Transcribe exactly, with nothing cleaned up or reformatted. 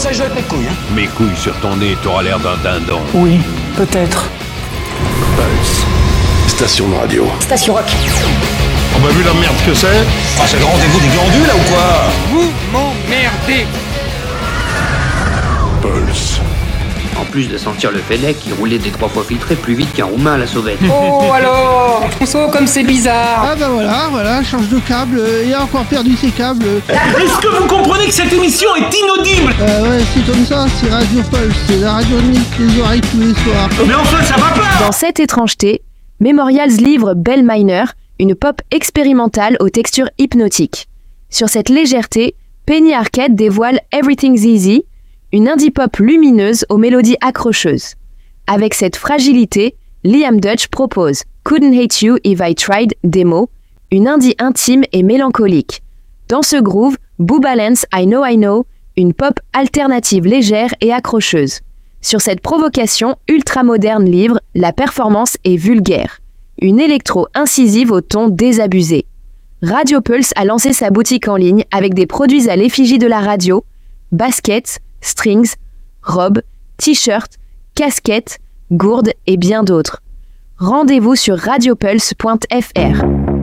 ça je jette mes couilles, hein. Mes couilles sur ton nez, t'auras l'air d'un dindon. Oui, peut-être. Pulse. Station de radio. Station rock. On a vu la merde que c'est. Ah, c'est le rendez-vous des glandules, là, ou quoi? Vous m'emmerdez. Pulse. En plus de sentir le Fennec, il roulait des trois fois filtré plus vite qu'un roumain à la sauvette. Oh alors, François, comme c'est bizarre. Ah bah voilà, voilà, change de câble, euh, il a encore perdu ses câbles. Est-ce que vous comprenez que cette émission est inaudible? Euh ouais, c'est comme ça, c'est Radio Pulse, c'est la radio de les oreilles tous les soirs. Mais enfin, ça va pas! Dans cette étrangeté, Memorials livre Belle Miner, une pop expérimentale aux textures hypnotiques. Sur cette légèreté, Penny Arcade dévoile Everything's Easy, une indie pop lumineuse aux mélodies accrocheuses. Avec cette fragilité, Liam Dutch propose Couldn't Hate You If I Tried Demo, une indie intime et mélancolique. Dans ce groove, Boo balance I Know I Know, une pop alternative légère et accrocheuse. Sur cette provocation ultra-moderne livre, la performance est vulgaire. Une électro incisive au ton désabusé. Radio Pulse a lancé sa boutique en ligne avec des produits à l'effigie de la radio, baskets, strings, robes, t-shirts, casquettes, gourdes et bien d'autres. Rendez-vous sur radiopulse point f r.